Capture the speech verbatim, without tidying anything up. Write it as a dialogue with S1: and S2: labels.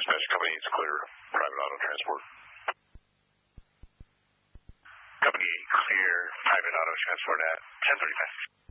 S1: Dispatch company needs clear private auto transport. Company clear private auto transport at ten thirty-five.